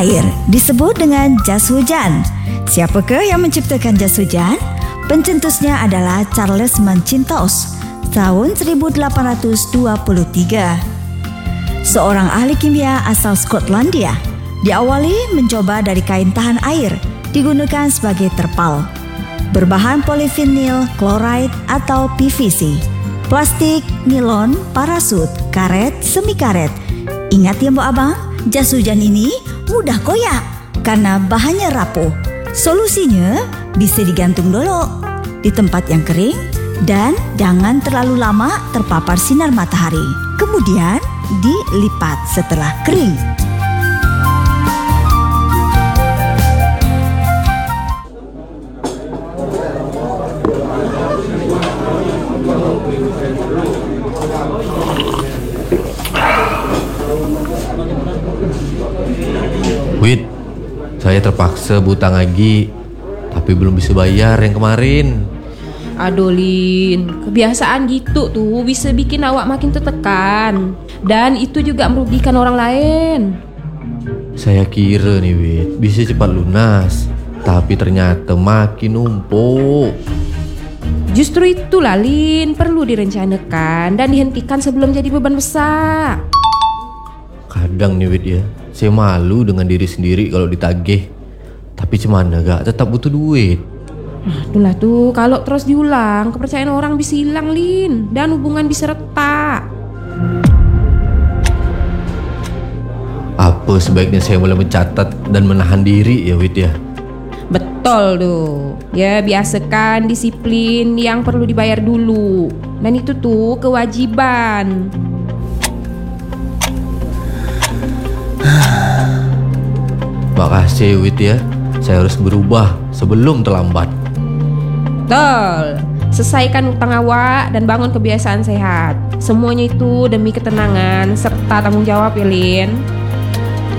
Air disebut dengan jas hujan. Siapakah yang menciptakan jas hujan? Pencetusnya adalah Charles Mackintosh tahun 1823. Seorang ahli kimia asal Skotlandia. Diawali mencoba dari kain tahan air, digunakan sebagai terpal. Berbahan polivinil chloride atau PVC, plastik, nilon, parasut, karet, semi karet. Ingat ya Mbak Abang, jas hujan ini mudah koyak karena bahannya rapuh. Solusinya bisa digantung dulu di tempat yang kering dan jangan terlalu lama terpapar sinar matahari. Kemudian dilipat setelah kering. Wit, saya terpaksa butang lagi, tapi belum bisa bayar yang kemarin. Aduh Lin, kebiasaan gitu tuh bisa bikin awak makin tertekan. Dan itu juga merugikan orang lain. Saya kira nih Wit, bisa cepat lunas, tapi ternyata makin numpuk. Justru itulah Lin, perlu direncanakan dan dihentikan sebelum jadi beban besar. Kadang nih Wit ya, saya malu dengan diri sendiri kalau ditagih. Tapi cemana gak, tetap butuh duit. Itulah tuh, kalau terus diulang, kepercayaan orang bisa hilang Lin, dan hubungan bisa retak. Apa sebaiknya saya mulai mencatat dan menahan diri ya Wit ya? Betul tuh. Ya, biasakan disiplin yang perlu dibayar dulu. Dan itu tuh kewajiban. Makasih Wit ya, saya harus berubah sebelum terlambat. Betul. Selesaikan utang awak dan bangun kebiasaan sehat. Semuanya itu demi ketenangan serta tanggung jawab ya Lin.